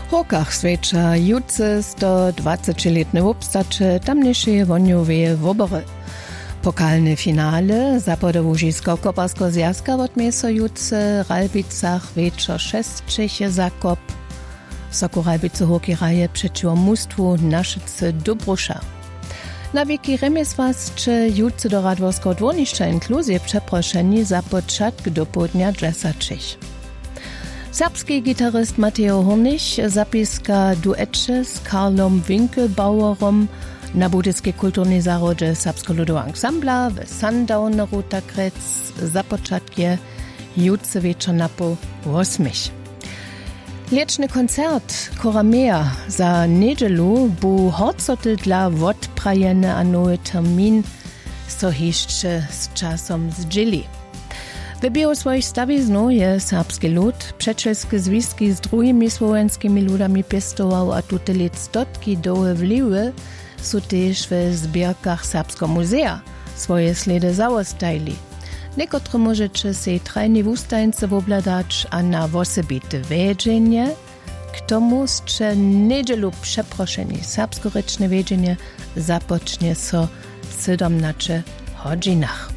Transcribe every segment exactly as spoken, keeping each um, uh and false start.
Hokach sweča juce sto dwadziećletne wobstače tamniejsze woniowe wobory. Pokalne finale Zapodołużysko Koparsko Zjazka odmieso juce Ralbicach wieczor szesćcie zakop. Soku Ralbice hokeraje przeciwko mustwu Naszyce Dobrusza. Na wieki remesłascze juce do Radworskiego dwoniszcza inkluzje przeproszeni za początek do południa dwadzieścia. Serbski gitarist Mateo Hornich zapiska duecie z Karlom Winkelbauerom na budyskiej kulturnej zarodzie Serbsko-Ludowa Ensembla w Sundowneru Takrec za początkie juce wieczor na po ósmej. Lieczny koncert Koramea za niedzielu bu horcoty dla odprajene a nowy termin, so jeszcze z czasem zdzieli. Wybiło swoich stawiznów je serbski lud, przeczelskie związki z drugimi słowenskimi ludami piestował, a tute lit stotki doły wliwy są też w zbierkach Serbskiego Muzea swoje sledy załostajli. Niekotre możecie się trajni wustajnice wobladać, a na osobite wiedzienie, k tomu jeszcze niedzielu przeproszeni serbskoryczne wiedzienie zapocznie so w siedemnastu godzinach.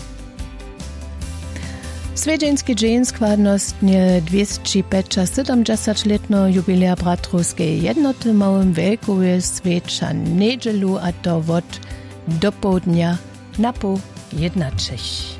Swiedzieński dzień składnostnie dwieście siedemdziesiątletno jubilea Bratrowskiej jednoty małym wielkowie swecza niedzielu, a to od do południa na po jednacześć.